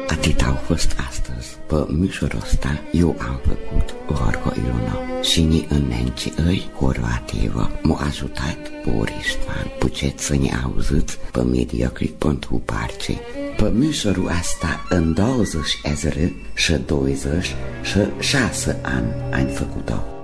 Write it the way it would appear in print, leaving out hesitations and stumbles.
Atât au fost astăzi. Pe mișorul ăsta eu am făcut Gorgo Ilona și ni înnenci îi Horvativa m-a ajutat Borisman pucet să ne auziți pe Mediaclick.hu. Pe mișorul ăsta în 20 și 26 ani făcut-o.